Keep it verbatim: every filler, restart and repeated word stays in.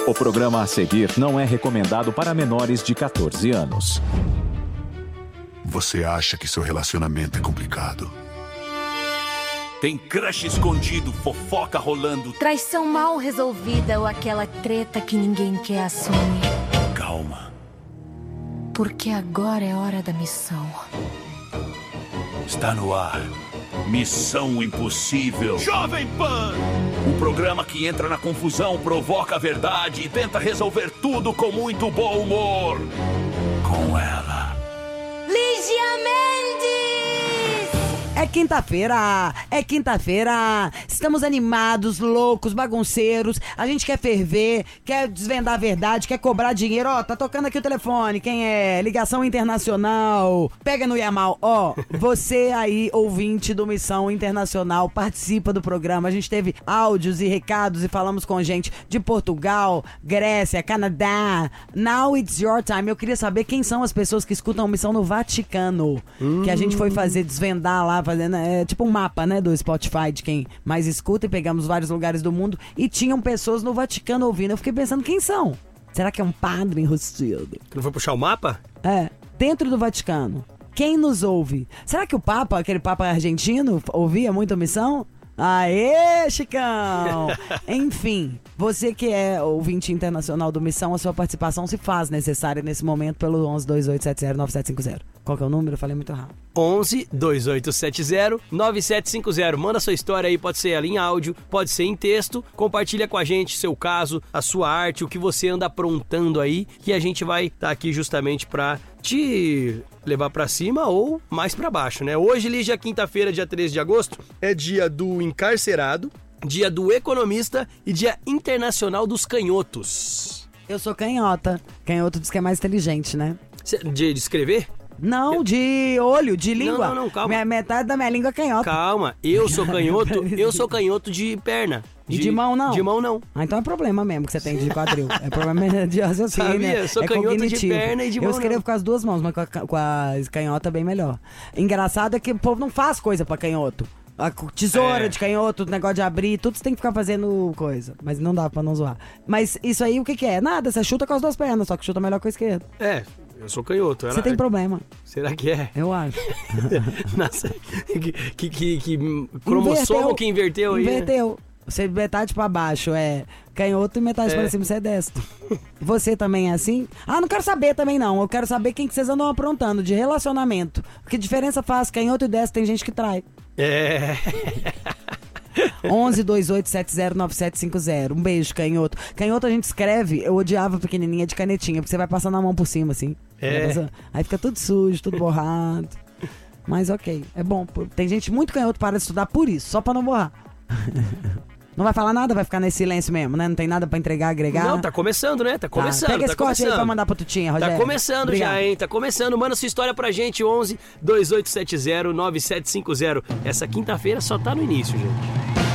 O programa a seguir não é recomendado para menores de catorze anos. Você acha que seu relacionamento é complicado? Tem crush escondido, fofoca rolando. Traição mal resolvida ou aquela treta que ninguém quer assumir. Calma. Porque agora é hora da missão. Está no ar. Missão Impossível. Jovem Pan! O programa que entra na confusão, provoca a verdade e tenta resolver tudo com muito bom humor. Com ela. Lígia Mendes! É quinta-feira, é quinta-feira, estamos animados, loucos, bagunceiros, a gente quer ferver, quer desvendar a verdade, quer cobrar dinheiro, ó, tá tocando aqui o telefone, quem é? Ligação internacional, pega no Yamal, ó, você aí, ouvinte do Missão Internacional, participa do programa, a gente teve áudios e recados e falamos com gente de Portugal, Grécia, Canadá, now it's your time, eu queria saber quem são as pessoas que escutam Missão no Vaticano, hum. que a gente foi fazer, desvendar lá, fazendo, é tipo um mapa, né, do Spotify de quem mais escuta e pegamos vários lugares do mundo e tinham pessoas no Vaticano ouvindo. Eu fiquei pensando, quem são? Será que é um padre enrustido? Não foi puxar o mapa? É, dentro do Vaticano. Quem nos ouve? Será que o Papa, aquele Papa argentino, ouvia muito a Missão? Aê, Chicão! Enfim, você que é ouvinte internacional do Missão, a sua participação se faz necessária nesse momento pelo onze, dois oito sete zero, nove sete cinco zero. Qual que é o número? Eu falei muito rápido. onze, dois oito sete zero, nove sete cinco zero. Manda sua história aí, pode ser ela em áudio, pode ser em texto. Compartilha com a gente seu caso, a sua arte, o que você anda aprontando aí, que a gente vai estar tá aqui justamente pra te levar pra cima ou mais pra baixo, né? Hoje, Lígia, quinta-feira, dia treze de agosto, é dia do encarcerado, dia do economista e dia internacional dos canhotos. Eu sou canhota. Canhoto diz que é mais inteligente, né? Cê, de, de escrever? Não, de olho, de língua. Não, não, não, calma. Minha, metade da minha língua é canhota. Calma, eu sou canhoto, eu sou canhoto de perna. De, de mão não? De mão não. Ah, então é problema mesmo que você tem de quadril. É problema de raciocínio, Sabia? né? Eu sou é canhoto cognitivo. de perna e de mão Eu escrevo não. com as duas mãos, mas com a, com a canhota é bem melhor. Engraçado é que o povo não faz coisa pra canhoto. A tesoura é. de canhoto, o negócio de abrir, tudo você tem que ficar fazendo coisa. Mas não dá pra não zoar. Mas isso aí o que que é? Nada, você chuta com as duas pernas, só que chuta melhor com a esquerda. É, eu sou canhoto. Você tem problema. Será que é? Eu acho. Nossa, que, que, que, que cromossomo inverteu, que inverteu aí? Inverteu. Né? Você metade pra baixo é canhoto e metade é. pra cima você é destro. Você também é assim? Ah, não quero saber também não. Eu quero saber quem que vocês andam aprontando de relacionamento. Que diferença faz? Canhoto e destro, tem gente que trai. É... onze, dois oito sete zero, nove sete cinco zero. Um beijo, canhoto. Canhoto a gente escreve, eu odiava pequenininha de canetinha, porque você vai passando a mão por cima, assim. É. Aí fica tudo sujo, tudo borrado. Mas ok, é bom. Tem gente muito canhoto para estudar por isso, só pra não borrar. Não vai falar nada, vai ficar nesse silêncio mesmo, né? Não tem nada pra entregar, agregar. Não, tá começando, né? Tá começando. Tá. Pega esse tá corte aí pra mandar pra Tutinha, Rogério. Tá começando Obrigado. já, hein? Tá começando. Manda sua história pra gente, onze, dois oito sete zero, nove sete cinco zero. Essa quinta-feira só tá no início, gente.